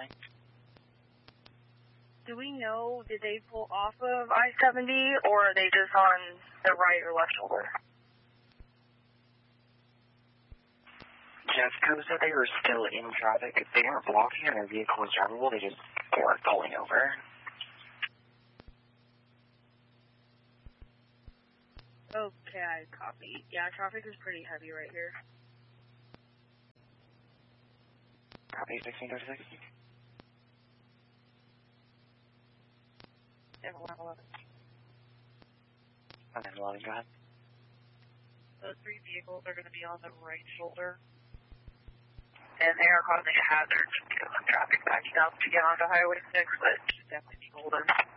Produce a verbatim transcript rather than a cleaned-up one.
happening. Do we know, did they pull off of I seventy, or are they just on the right or left shoulder? Jessica said they were still in traffic. They weren't blocking and their vehicle was drivable, they just weren't pulling over. Okay, copy. Yeah, traffic is pretty heavy right here. Copy, sixteen thirty-six. eleven eleven. And then eleven, go ahead. Those three vehicles are going to be on the right shoulder. And they are causing a hazard because of traffic backing up to get onto Highway six, but definitely be golden.